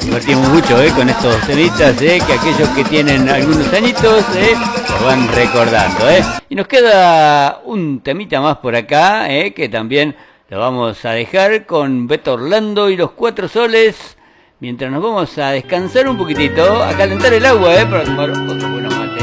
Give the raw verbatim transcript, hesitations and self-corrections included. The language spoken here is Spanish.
divertimos mucho eh, con estos temitas, eh, que aquellos que tienen algunos añitos eh, los van recordando. Eh. Y nos queda un temita más por acá, eh, que también lo vamos a dejar con Beto Orlando y los Cuatro Soles, mientras nos vamos a descansar un poquitito, a calentar el agua, eh, para tomar otro